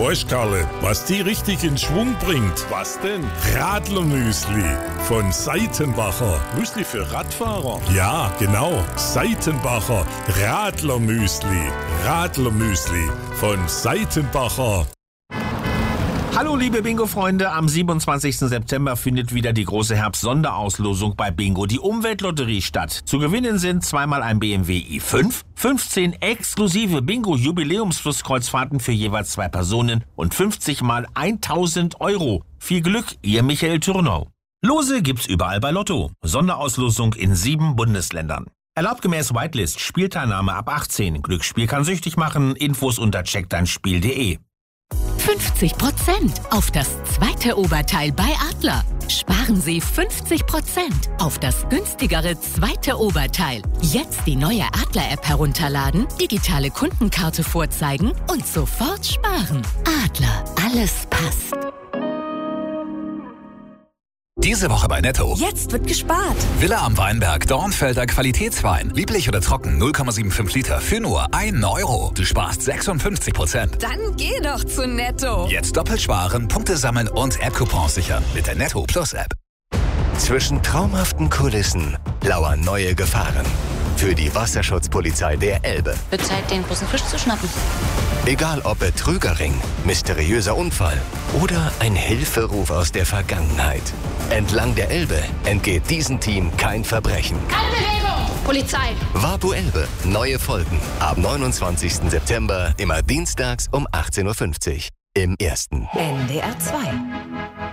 Weißt, Karle, was die richtig in Schwung bringt? Was denn? Radlermüsli von Seitenbacher. Müsli für Radfahrer? Ja, genau. Seitenbacher Radlermüsli. Radlermüsli von Seitenbacher. Hallo liebe Bingo-Freunde, am 27. September findet wieder die große Herbst-Sonderauslosung bei Bingo, die Umweltlotterie, statt. Zu gewinnen sind zweimal ein BMW i5, 15 exklusive Bingo-Jubiläumsflusskreuzfahrten für jeweils 2 Personen und 50 mal 1.000 Euro. Viel Glück, Ihr Michael Thürnau. Lose gibt's überall bei Lotto. Sonderauslosung in 7 Bundesländern. Erlaubt gemäß Whitelist, Spielteilnahme ab 18. Glücksspiel kann süchtig machen. Infos unter checkdeinspiel.de. 50% auf das zweite Oberteil bei Adler. Sparen Sie 50% auf das günstigere zweite Oberteil. Jetzt die neue Adler-App herunterladen, digitale Kundenkarte vorzeigen und sofort sparen. Adler, alles passt. Diese Woche bei Netto. Jetzt wird gespart. Villa am Weinberg, Dornfelder Qualitätswein. Lieblich oder trocken, 0,75 Liter für nur 1 Euro. Du sparst 56%. Dann geh doch zu Netto. Jetzt doppelt sparen, Punkte sammeln und App-Coupons sichern mit der Netto Plus App. Zwischen traumhaften Kulissen lauern neue Gefahren. Für die Wasserschutzpolizei der Elbe. Wird Zeit, den großen Fisch zu schnappen. Egal ob Betrügerring, mysteriöser Unfall oder ein Hilferuf aus der Vergangenheit. Entlang der Elbe entgeht diesem Team kein Verbrechen. Keine Bewegung! Polizei! Wapu Elbe. Neue Folgen. Ab 29. September, immer dienstags um 18.50 Uhr. Im Ersten. NDR 2.